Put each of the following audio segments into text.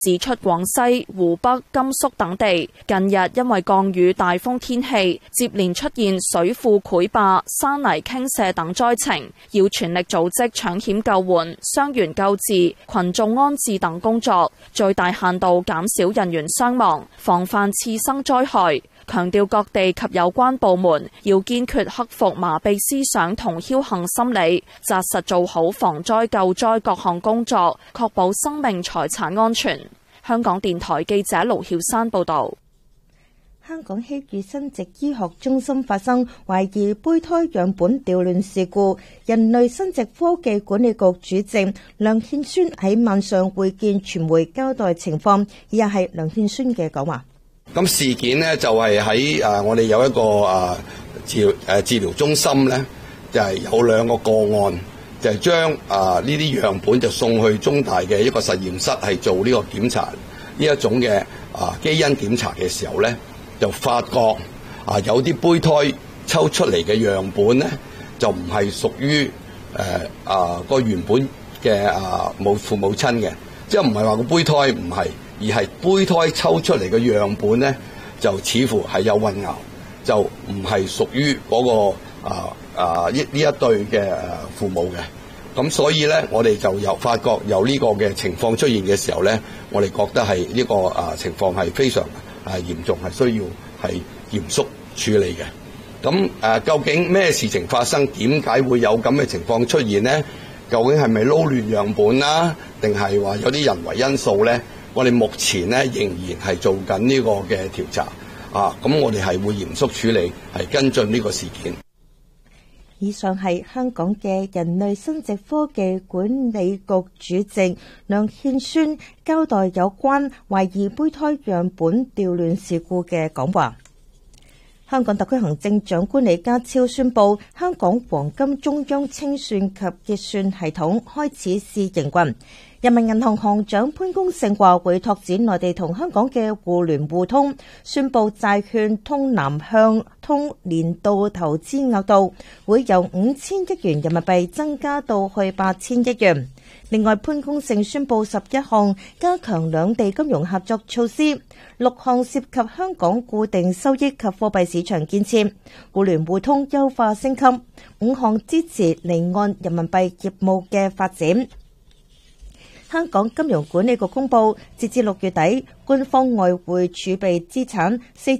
指出廣西、湖北、甘肅等地近日因為降雨大風天氣，接連出現水庫潰壩、山泥傾瀉等災情，要全力組織搶險救援、傷員救治、群眾安置等工作，最大限度減少人員傷亡，防範次生災害。強調各地及有關部門要堅決克服麻痹思想同僥倖心理，紮實做好防災救災各項工作，確保生命財產安全。香港電台記者盧曉珊報道。 香港禧裕生殖醫學中心發生懷疑胚胎樣本調亂事故，人類生殖科技管理局主席梁憲孫喺晚上會見傳媒交代情況，以下係梁憲孫嘅講話。 咁事件呢，就係喺我哋有一個治療中心呢，就係有2個個案，就係將呢啲樣本就送去中大嘅一個實驗室係做呢個檢查，呢一種嘅基因檢查嘅時候呢，就發覺有啲胚胎抽出嚟嘅樣本呢，就唔係屬於個原本嘅父母親嘅，即係唔係話個胚胎唔係。而係胚胎抽出嚟嘅樣本呢，就似乎係有混淆，就唔係屬於嗰個呢一對嘅父母嘅。咁所以呢，我哋就發覺有呢個嘅情況出現嘅時候呢，我哋覺得係呢個情況係非常嚴重，係需要係嚴肅處理嘅。咁究竟咩事情發生？點解會有咁嘅情況出現呢？究竟係咪撈亂樣本啦，定係話有啲人為因素呢？我哋目前呢仍然係做緊呢個嘅調查，咁我哋係會嚴肅處理，係跟進呢個事件。 以上係香港嘅人類生殖科技管理局主席梁憲孫交代有關懷疑胚胎樣本調亂事故嘅講話。香港特區行政長官李家超宣布，香港黃金中央清算及結算系統開始試營運。人民銀行行長潘功勝話會拓展內地同香港嘅互聯互通，宣布債券通南向通年度投資額度會由5000億元人民幣增加到去8000億元。另外，潘功勝宣布11項加強兩地金融合作措施，6項涉及香港固定收益及貨幣市場建設、互聯互通優化升級，5項支持離岸人民幣業務嘅發展。香港金融管理局公布，截至6月底，官方外匯儲備資產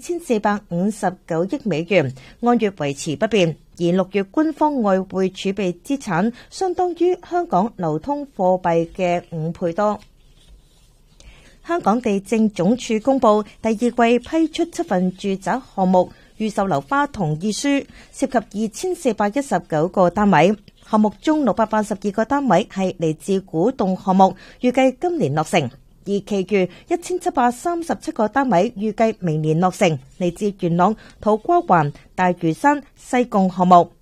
4459億美元，按月維持不變。而6月官方外匯儲備資產相當於香港流通貨幣嘅5倍多。香港地政總署公布，第二季批出7份住宅項目預售樓花同意書，涉及2419個單位。項目中682個單位係嚟自古洞項目，預計今年落成；而其餘1737個單位預計明年落成，嚟自元朗、土瓜灣、大嶼山、西貢項目。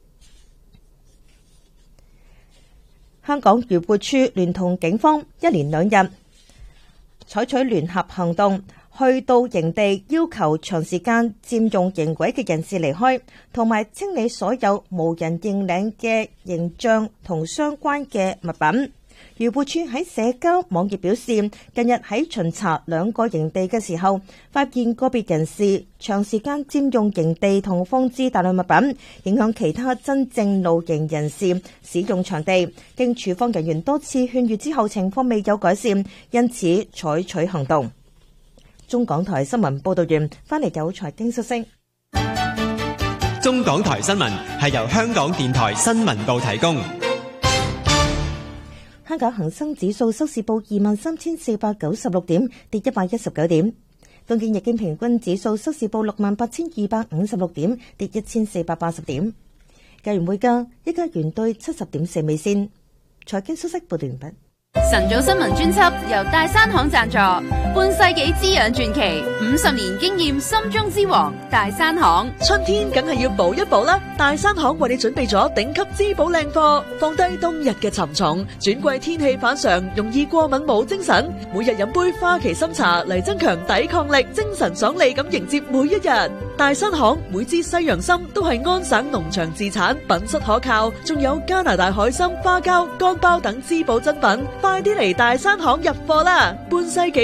香港漁護署聯同警方一連2日採取聯合行動，去到營地要求長時間佔用營位嘅人士離開，同埋清理所有無人認領嘅營帳同相關嘅物品。漁護署喺社交網頁表示，近日喺巡查2個營地嘅時候，發現個別人士長時間佔用營地同放置大量物品，影響其他真正露營人士使用場地。經處方人員多次勸喻之後，情況未有改善，因此採取行動。中港台新聞報道完，翻嚟有財經消息。 中港台新聞係由香港電台新聞部提供。 香港恒生指數收市報23,496點，跌119點。東京日經平均指數收市報68,256點，跌1480點。日元匯價，一加元兌70.4美仙。財經消息報道完畢。 晨早新聞專輯由大山行贊助， 半世紀滋養傳奇，50年經驗心中之王大山行。 春天梗係要補一補啦，大山行為你準備咗頂級滋補靚貨，放低冬日嘅沉重，轉季天氣反常，容易過敏冇精神，每日飲杯花旗參茶嚟增強抵抗力，精神爽利咁迎接每一日。大山行每支西洋參都係安省農場自產，品質可靠，仲有加拿大海參、花膠、乾包等滋補珍品，快啲嚟大山行入貨啦！半世紀